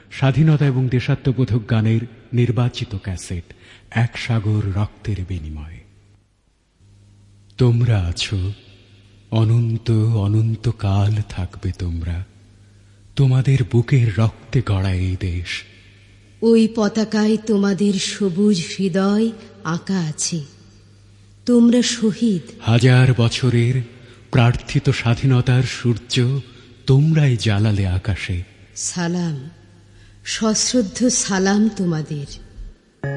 স্বাধীনতা এবং দেশাত্মবোধক গানের নির্বাচিত ক্যাসেট এক সাগর রক্তের বিনিময়ে। তোমরা আছো, অনন্ত অনন্ত কাল থাকবে তোমরা, তোমাদের বুকের রক্তে গড়া এই দেশ। ওই পতাকায় তোমাদের সবুজ হৃদয় আঁকা আছে। তোমরা শহীদ। হাজার বছরের প্রার্থিত স্বাধীনতার সূর্য তোমরাই জ্বালালে আকাশে। সালাম, সশ্রদ্ধ সালাম তোমাদের।